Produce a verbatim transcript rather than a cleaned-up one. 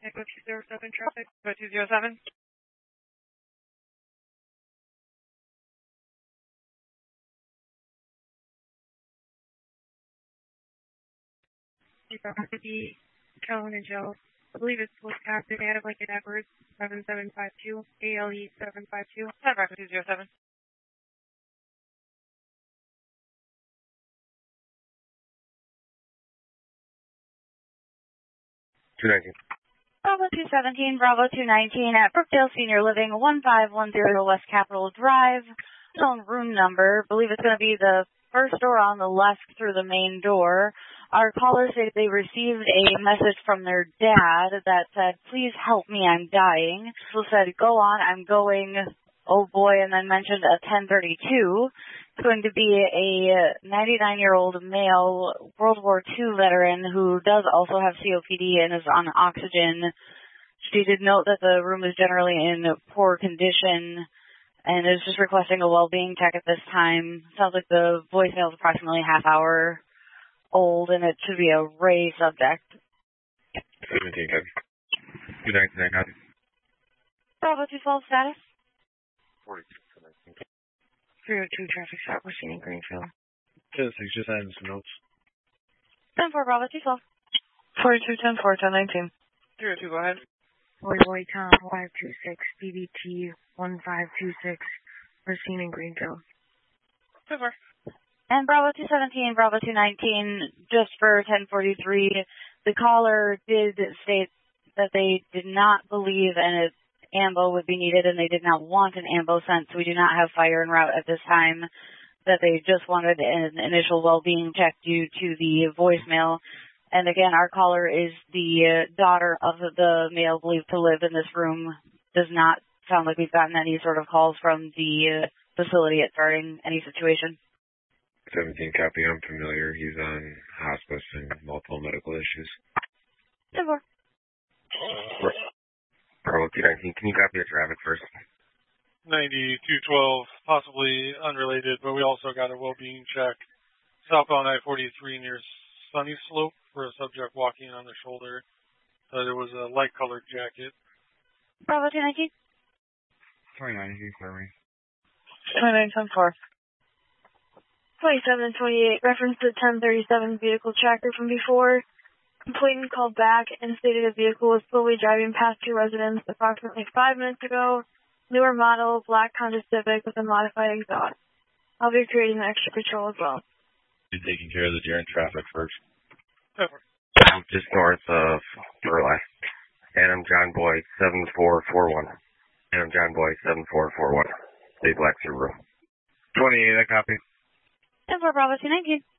Echo two zero seven traffic. Echo two zero seven. The Calvin and Joe. I believe it's supposed to happen. They had like an Edwards seven seven five two, A L E seven five two. Echo two zero seven. two nineteen. Bravo two seventeen, Bravo two nineteen at Brookdale Senior Living, one five one zero West Capitol Drive. Zone room number. Believe it's going to be the first door on the left through the main door. Our caller said they received a message from their dad that said, please help me, I'm dying. So said, go on, I'm going, oh boy, and then mentioned a ten thirty-two. It's going to be a ninety-nine-year-old male World War Two veteran who does also have C O P D and is on oxygen. She did note that the room is generally in poor condition and is just requesting a well-being check at this time. Sounds like the voicemail is approximately a half hour old, and it should be a Ray subject. seventeen, Kevin. two ninety-nine, Kevin. Bravo two twelve status? forty-two, nineteen. three oh two traffic stop. We're seeing in Greenfield. ten six, just adding some notes. ten four, Bravo two twelve. forty-two ten four, ten nineteen. three oh two, go ahead. Boy Boy Tom five two six, B B T one five two six. We're seeing in Greenfield. ten four. And Bravo two seventeen, Bravo two nineteen, just for ten forty-three, the caller did state that they did not believe an AMBO would be needed and they did not want an AMBO sent, so we do not have fire en route at this time, that they just wanted an initial well-being check due to the voicemail. And again, our caller is the daughter of the male believed to live in this room. Does not sound like we've gotten any sort of calls from the facility at starting any situation. seventeen, copy. I'm familiar. He's on hospice and multiple medical issues. ten four. Bravo two nineteen, can you copy the traffic first? ninety-two twelve, possibly unrelated, but we also got a well-being check southbound I forty-three near Sunny Slope for a subject walking on the shoulder. Uh, there was a light-colored jacket. Bravo two nineteen. twenty-nine, he's serving. twenty-nine ten four. twenty-seven twenty-eight, reference to ten thirty-seven vehicle tracker from before. Complainant called back and stated a vehicle was slowly driving past two residents approximately five minutes ago. Newer model, black Honda Civic with a modified exhaust. I'll be creating an extra patrol as well. You're taking care of the Jaren traffic first. Over. Just north of Burleigh. Adam John Boy, seven four four one. Adam John Boy, seven four four one. Stay black Subaru. twenty-eight, I copy. ten four, Bravo two nineteen.